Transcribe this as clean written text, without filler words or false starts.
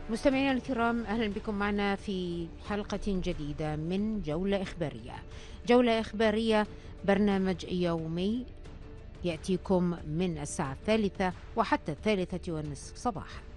مستمعينا الكرام، أهلا بكم معنا في حلقة جديدة من جولة إخبارية. جولة إخبارية برنامج يومي يأتيكم من الساعة 3 وحتى 3:30 صباحا.